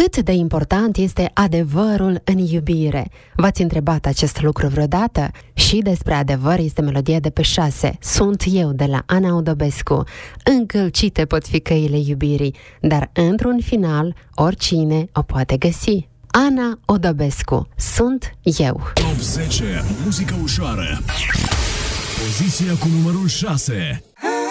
Cât de important este adevărul în iubire? V-ați întrebat acest lucru vreodată? Și despre adevăr este melodia de pe 6. Sunt eu, de la Ana Odobescu. Încălcite pot fi căile iubirii, dar într-un final oricine o poate găsi. Ana Odobescu. Sunt eu. Top 10. Muzică ușoară. Poziția cu numărul 6.